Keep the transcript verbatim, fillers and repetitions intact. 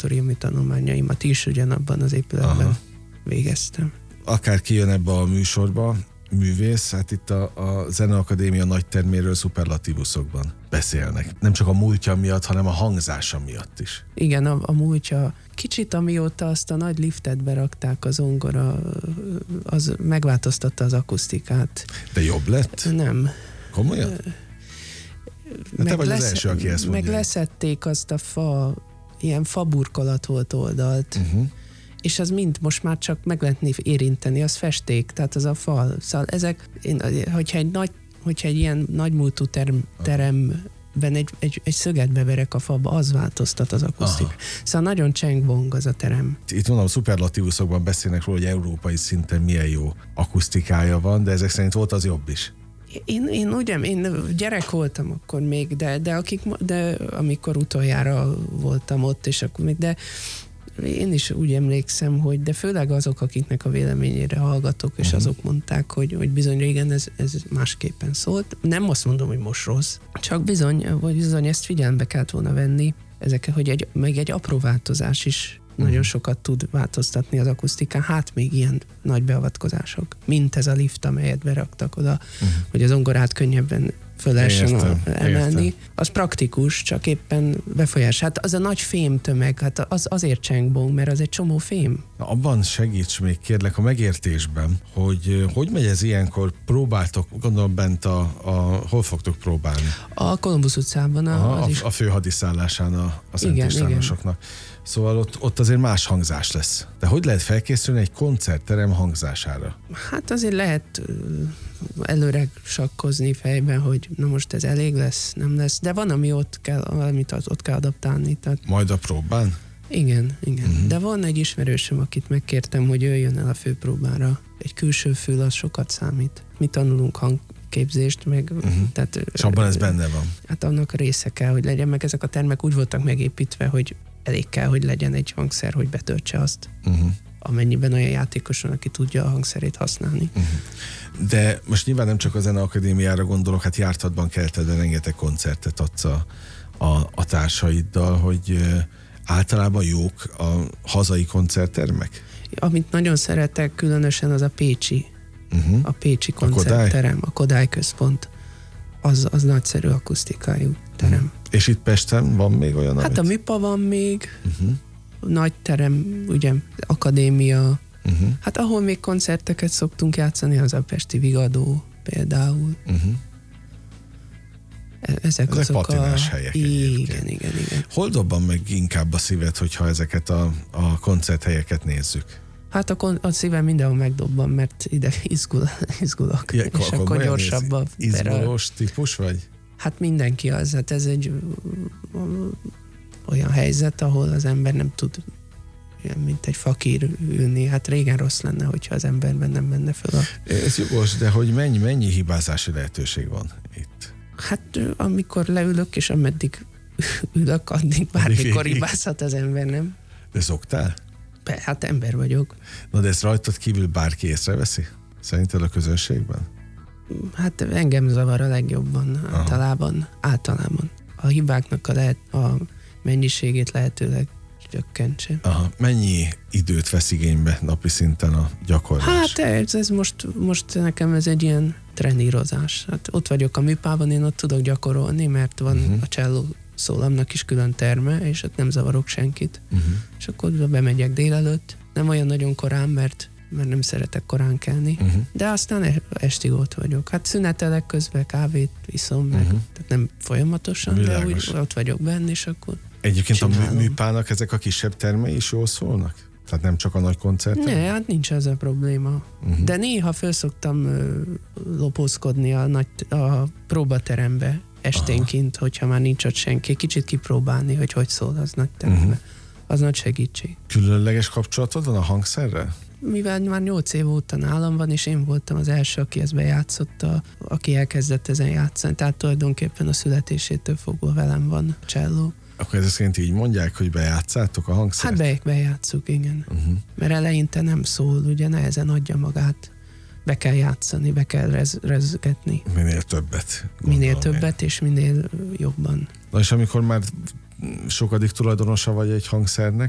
konzervatóriumi tanulmányaimat is ugyanabban az épületben Aha. végeztem. Akár kijön ebbe a műsorba, művész, hát itt a, a Zeneakadémia nagyterméről szuperlatívuszokban beszélnek. Nem csak a múltja miatt, hanem a hangzása miatt is. Igen, a, a múltja. Kicsit amióta azt a nagy liftet berakták a zongora, az megváltoztatta az akusztikát. De jobb lett? Nem. Komolyan? Meg te vagy lesz, az első, aki ezt mondja. Meg leszették azt a fa, ilyen faburkolat volt oldalt, uh-huh. és az mind most már csak meg lehetné érinteni, az festék, tehát az a fal. Szóval ezek, én, hogyha egy nagy, hogyha egy ilyen nagymúltú term, teremben egy, egy, egy szöget beverek a falba, az változtat az akusztik. Szóval nagyon cseng-bong az a terem. Itt mondom, szuperlatívuszokban beszélnek róla, hogy európai szinten milyen jó akusztikája van, de ezek szerint volt az jobb is. Én, én ugye, én gyerek voltam akkor még, de, de, akik, de amikor utoljára voltam ott, és akkor még, de én is úgy emlékszem, hogy de főleg azok, akiknek a véleményére hallgatok, és uh-huh. azok mondták, hogy, hogy bizony régen ez, ez másképpen szólt. Nem azt mondom, hogy most rossz, csak bizony, vagy bizony ezt figyelembe kellett volna venni, ezek, hogy egy, meg egy apró változás is uh-huh. nagyon sokat tud változtatni az akusztikán, hát még ilyen nagy beavatkozások, mint ez a lift, amelyet beraktak oda, uh-huh. hogy az zongorát könnyebben föl lehessen emelni. Értem. Az praktikus, csak éppen befolyás. Hát az a nagy fém tömeg, hát az azért csengbong, mert az egy csomó fém. Na, abban segíts még kérlek a megértésben, hogy hogy megy ez ilyenkor, próbáltok, gondolom bent a, a hol fogtok próbálni? A Kolumbusz utcában. A, Aha, az a, is. a főhadiszállásán a, a Szent Istvánosoknak. Szóval ott, ott azért más hangzás lesz. De hogy lehet felkészülni egy koncertterem hangzására? Hát azért lehet előre sakkozni fejben, hogy na most ez elég lesz, nem lesz, de van, ami ott kell, valamit az ott kell adaptálni. Tehát... Majd a próbán? Igen, igen. Uh-huh. De van egy ismerősöm, akit megkértem, hogy jöjjön el a főpróbára. Egy külső fül, az sokat számít. Mi tanulunk hangképzést, meg... Uh-huh. Tehát, és abban ez benne van. Hát annak része kell, hogy legyen, meg ezek a termek úgy voltak megépítve, hogy elég kell, hogy legyen egy hangszer, hogy betöltse azt. Uh-huh. Amennyiben olyan játékos van, aki tudja a hangszerét használni. Uh-huh. De most nyilván nem csak a Zeneakadémiára gondolok, hát jártatban kelted, de rengeteg koncertet adsz a, a, a társaiddal, hogy általában jók a hazai koncerttermek? Amit nagyon szeretek különösen, az a pécsi. Uh-huh. A pécsi koncertterem, a Kodály Központ. Az, az nagyszerű akusztikájú terem. Uh-huh. És itt Pesten van még olyan? Hát amit... a Műpa van még, uh-huh. nagy terem, ugye, akadémia. Uh-huh. Hát ahol még koncerteket szoktunk játszani, az a pesti Vigadó például. Uh-huh. Ezek, ezek azok patinás a... helyek. Igen, igen, igen, igen. Hol dobban meg inkább a szíved, hogyha ezeket a, a koncerthelyeket nézzük? Hát a, kon- a szívem mindenhol megdobban, mert ide izgul, izgulok. Ja, és akkor, akkor gyorsabb a... Izgulós típus vagy? Hát mindenki az. Hát ez egy olyan helyzet, ahol az ember nem tud mint egy fakír ülni. Hát régen rossz lenne, hogyha az emberben nem menne föl a... Ez jogos, de hogy mennyi, mennyi hibázási lehetőség van itt? Hát amikor leülök, és ameddig ülök, addig bármikor hibázhat az ember, nem? De szoktál? Hát ember vagyok. Na de ezt rajtad kívül bárki észreveszi? Szerinted a közönségben? Hát engem zavar a legjobban. Aha. általában. Általában. A hibáknak a, lehet, a mennyiségét lehetőleg csökkentse. Aha. Mennyi időt vesz igénybe napi szinten a gyakorlás? Hát ez, ez most, most nekem ez egy ilyen trenírozás. Hát ott vagyok a Műpában, én ott tudok gyakorolni, mert van uh-huh. a cselló szólamnak is külön terme, és ott nem zavarok senkit. Uh-huh. És akkor bemegyek délelőtt. Nem olyan nagyon korán, mert, mert nem szeretek korán kelni. Uh-huh. De aztán estig ott vagyok. Hát szünetelek közben, kávét iszom meg. Uh-huh. Tehát nem folyamatosan, Világos. De úgy ott vagyok benne, és akkor Egyébként csinálom. A Műpának ezek a kisebb termei is jól szólnak? Tehát nem csak a nagy koncertek? Ne, hát nincs ez a probléma. Uh-huh. De néha föl szoktam uh, lopózkodni a, nagy, a próbaterembe esténként, aha. hogyha már nincs ott senki, kicsit kipróbálni, hogy hogy szól az nagy terembe. Uh-huh. Az nagy segítség. Különleges kapcsolatod van a hangszerrel? Mivel már nyolc év óta nálam van, és én voltam az első, aki ezt bejátszotta, aki elkezdett ezen játszani. Tehát tulajdonképpen a születésétől fogva velem van a cselló. Akkor ez szerint így mondják, hogy bejátszátok a hangszert? Hát be, bejátszuk, igen. Uh-huh. Mert eleinte nem szól, ugye nehezen adja magát. Be kell játszani, be kell rez, rezgetni. Minél többet. Minél többet, én. És minél jobban. Na és amikor már sokadik tulajdonosa vagy egy hangszernek,